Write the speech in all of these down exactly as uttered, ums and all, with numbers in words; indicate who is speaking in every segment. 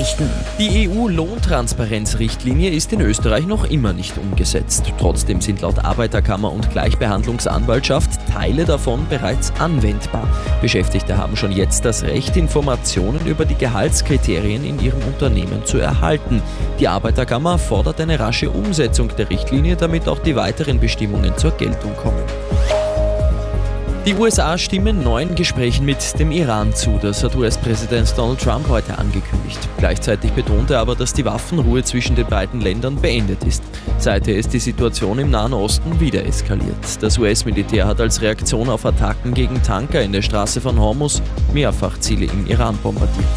Speaker 1: Nachrichten.
Speaker 2: Die E U-Lohntransparenzrichtlinie ist in Österreich noch immer nicht umgesetzt. Trotzdem sind laut Arbeiterkammer und Gleichbehandlungsanwaltschaft Teile davon bereits anwendbar. Beschäftigte haben schon jetzt das Recht, Informationen über die Gehaltskriterien in ihrem Unternehmen zu erhalten. Die Arbeiterkammer fordert eine rasche Umsetzung der Richtlinie, damit auch die weiteren Bestimmungen zur Geltung kommen. Die U S A stimmen neuen Gesprächen mit dem Iran zu, das hat U S-Präsident Donald Trump heute angekündigt. Gleichzeitig betonte er aber, dass die Waffenruhe zwischen den beiden Ländern beendet ist. Seither ist die Situation im Nahen Osten wieder eskaliert. Das U S-Militär hat als Reaktion auf Attacken gegen Tanker in der Straße von Hormuz mehrfach Ziele im Iran bombardiert.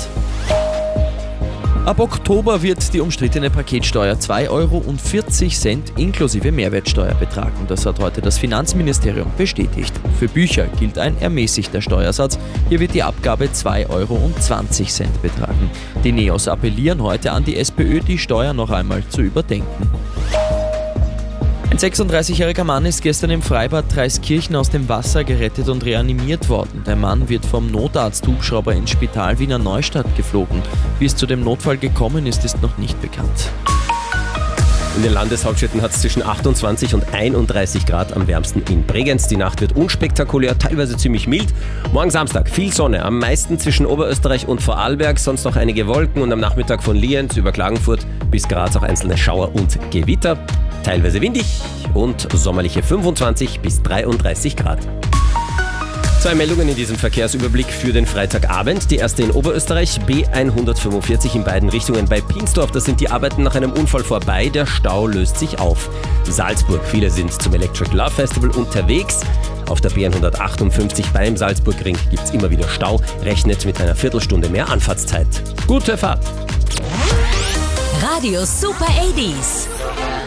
Speaker 2: Ab Oktober wird die umstrittene Paketsteuer zwei Euro vierzig inklusive Mehrwertsteuer betragen. Das hat heute das Finanzministerium bestätigt. Für Bücher gilt ein ermäßigter Steuersatz. Hier wird die Abgabe zwei Euro zwanzig betragen. Die Neos appellieren heute an die SPÖ, die Steuer noch einmal zu überdenken. Ein sechsunddreißigjähriger Mann ist gestern im Freibad Dreiskirchen aus dem Wasser gerettet und reanimiert worden. Der Mann wird vom Notarzt-Hubschrauber ins Spital Wiener Neustadt geflogen. Wie es zu dem Notfall gekommen ist, ist noch nicht bekannt.
Speaker 3: In den Landeshauptstädten hat es zwischen achtundzwanzig und einunddreißig Grad, am wärmsten in Bregenz. Die Nacht wird unspektakulär, teilweise ziemlich mild. Morgen Samstag viel Sonne, am meisten zwischen Oberösterreich und Vorarlberg, sonst noch einige Wolken und am Nachmittag von Lienz über Klagenfurt bis Graz auch einzelne Schauer und Gewitter. Teilweise windig und sommerliche fünfundzwanzig bis dreiunddreißig Grad. Zwei Meldungen in diesem Verkehrsüberblick für den Freitagabend. Die erste in Oberösterreich, B hundertfünfundvierzig in beiden Richtungen bei Pinsdorf. Da sind die Arbeiten nach einem Unfall vorbei, der Stau löst sich auf. Salzburg, viele sind zum Electric Love Festival unterwegs. Auf der B hundertachtundfünfzig beim Salzburgring gibt es immer wieder Stau, rechnet mit einer Viertelstunde mehr Anfahrtszeit. Gute Fahrt!
Speaker 1: Radio Super achtzig.